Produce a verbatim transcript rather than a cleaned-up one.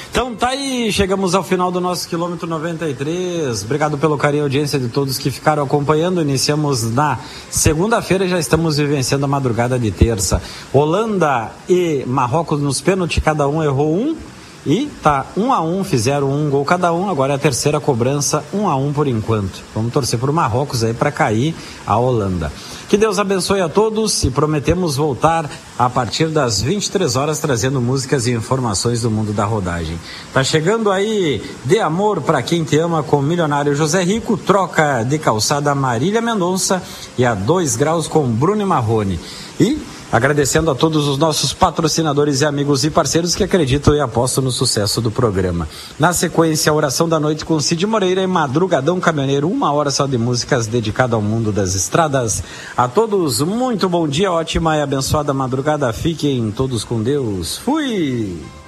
Então tá aí, chegamos ao final do nosso quilômetro noventa e três. Obrigado pelo carinho e audiência de todos que ficaram acompanhando. Iniciamos na segunda-feira e já estamos vivenciando a madrugada de terça. Holanda e Marrocos nos pênaltis, cada um errou um. E tá um a um, fizeram um gol cada um, agora é a terceira cobrança, um a um por enquanto. Vamos torcer pro Marrocos aí para cair a Holanda. Que Deus abençoe a todos e prometemos voltar a partir das vinte e três horas trazendo músicas e informações do mundo da rodagem. Tá chegando aí De Amor para Quem Te Ama com o milionário José Rico, Troca de Calçada Marília Mendonça e A Dois Graus com Bruno Marrone. E agradecendo a todos os nossos patrocinadores e amigos e parceiros que acreditam e apostam no sucesso do programa. Na sequência, a Oração da Noite com Cid Moreira e Madrugadão Caminhoneiro, uma hora só de músicas dedicada ao mundo das estradas. A todos, muito bom dia, ótima e abençoada madrugada. Fiquem todos com Deus. Fui!